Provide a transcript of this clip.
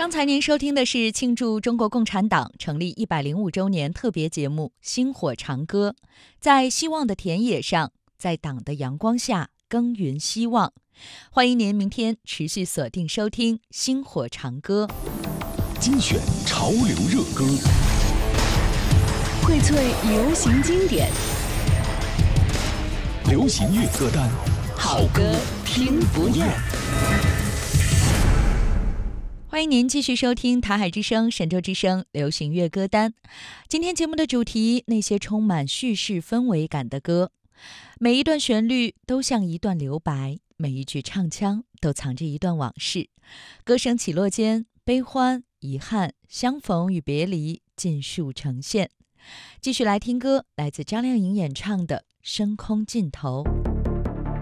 刚才您收听的是庆祝中国共产党成立105周年特别节目《薪火长歌》，在希望的田野上，在党的阳光下耕耘希望。欢迎您明天持续锁定收听《薪火长歌》， 精选潮流热歌， 荟萃流行经典， 流行乐歌单， 好歌听不厌。 欢迎您继续收听台海之声、神州之声流行乐歌单。今天节目的主题，那些充满叙事氛围感的歌，每一段旋律都像一段留白，每一句唱腔都藏着一段往事。歌声起落间，悲欢、遗憾、相逢与别离尽数呈现。继续来听歌，来自张靓颖演唱的《升空尽头》。